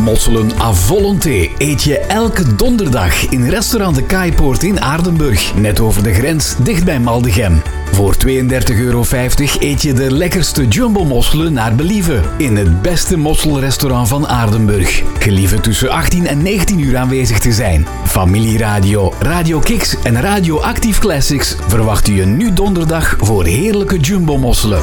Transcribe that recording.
Mosselen à volonté eet je elke donderdag in restaurant De Kaaipoort in Aardenburg, net over de grens, dicht bij Maldegem. Voor €32,50 eet je de lekkerste jumbo-mosselen naar believen in het beste mosselrestaurant van Aardenburg. Gelieve tussen 18 en 19 uur aanwezig te zijn. Familieradio, Radio Kix en Radio Active Classics verwachten je nu donderdag voor heerlijke jumbo-mosselen.